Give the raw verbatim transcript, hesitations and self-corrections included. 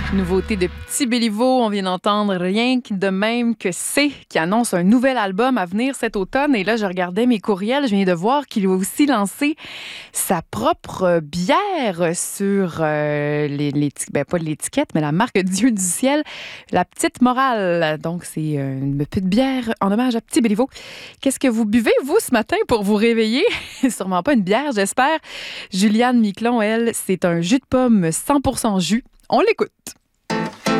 Nouveauté de Petit Béliveau, on vient d'entendre Rien que de même que c'est, qui annonce un nouvel album à venir cet automne. Et là, je regardais mes courriels, je viens de voir qu'il a aussi lancé sa propre bière sur euh, les, les, ben, pas l'étiquette, mais la marque Dieu du ciel, la Petite Morale. Donc, c'est une petite bière en hommage à Petit Béliveau. Qu'est-ce que vous buvez, vous, ce matin, pour vous réveiller? Sûrement pas une bière, j'espère. Juliane Miquelon, elle, c'est un jus de pomme cent pour cent jus. On l'écoute.